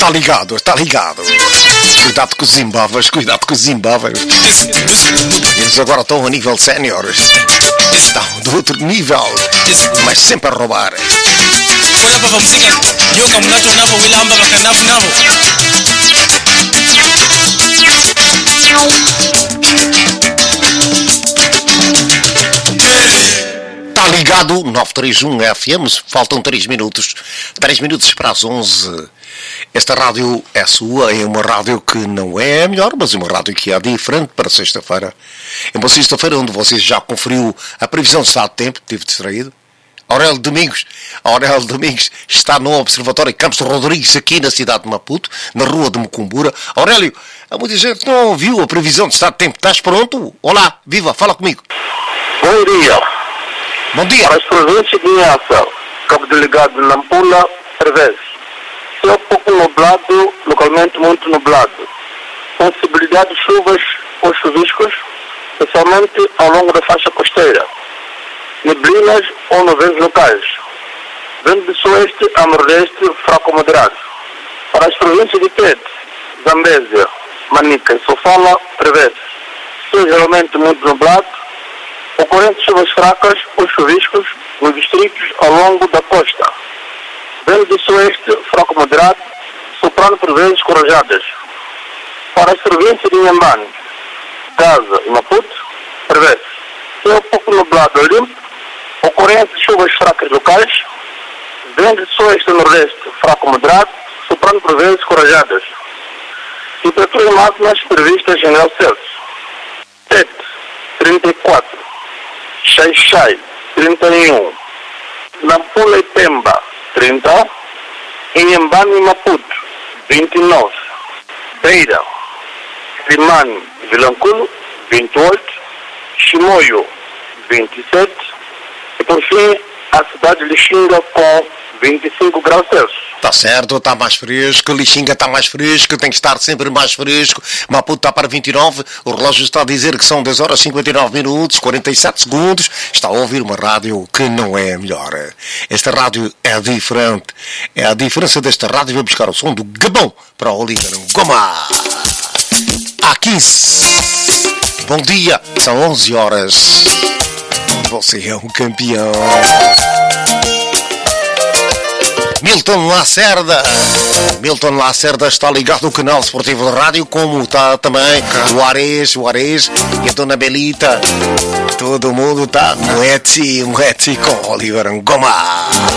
Tá ligado, tá ligado. Cuidado com os Zimbábues, cuidado com os Zimbábues. Eles agora estão a nível sénior. Estão do outro nível, mas sempre a roubar. Olha para a música, eu como nato navo, will amba bacanafu navo. Tá ligado, 931 FM, faltam 3 minutos. 3 minutos para as 11. Esta rádio é sua, é uma rádio que não é a melhor, mas é uma rádio que é diferente para sexta-feira. É uma sexta-feira onde você já conferiu a previsão de estado de tempo, estive distraído. Aurélio Domingos está no Observatório Campos Rodrigues, aqui na cidade de Maputo, na rua de Mucumbura. Aurélio, há muita gente que não ouviu a previsão de estado de tempo. Estás pronto? Olá, viva, fala comigo. Bom dia. Bom dia. Para as províncias de Niassa, Cabo Delegado de Nampula, prevê-se céu pouco nublado, localmente muito nublado. Possibilidade de chuvas ou chuviscos, especialmente ao longo da faixa costeira. Neblinas ou nuvens locais. Vento de sueste a nordeste, fraco moderado. Para as províncias de Tete, Zambésia, Manica e Sofala, prevê-se céu geralmente muito nublado, ocorrentes chuvas fracas ou chuviscos nos distritos ao longo da costa. Vento de sueste, fraco moderado, soprando por vezes corajadas. Para as províncias de Inhambane, Gaza e Maputo, prevê-se céu pouco nublado ou limpo, ocorrentes chuvas fracas locais, vento de sueste e nordeste, fraco moderado, soprando por vezes corajadas. Temperaturas máximas previstas em graus Celsius. Tete, 34. Xai-Xai, 31. Nampula e Pemba, 30. Inhambane e Maputo, 29. Beira, Limane e Vilanculo, 28. Chimoio, 27. E por fim, a cidade de Lixinga com 25 graus Celsius. Está certo, está mais fresco, Lixinga está mais fresco, tem que estar sempre mais fresco. Maputo está para 29, o relógio está a dizer que são 10 horas 59 minutos, 47 segundos. Está a ouvir uma rádio que não é a melhor. Esta rádio é diferente. É a diferença desta rádio. Vou buscar o som do Gabão para o Oliver Goma. A15. Bom dia, são 11 horas. Você é um campeão. Milton Lacerda está ligado ao canal Esportivo de Rádio, como está também o Ares e a Dona Belita. Todo mundo está moete com Oliver Goma.